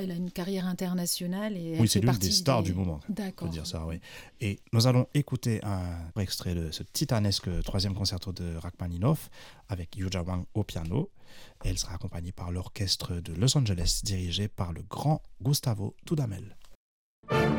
elle a une carrière internationale et Oui, elle c'est fait l'une des partie stars du moment. D'accord. Faut dire ça, oui. Et nous allons écouter un extrait de ce titanesque troisième concerto de Rachmaninoff avec Yuja Wang au piano. Elle sera accompagnée par l'orchestre de Los Angeles dirigé par le grand Gustavo Dudamel.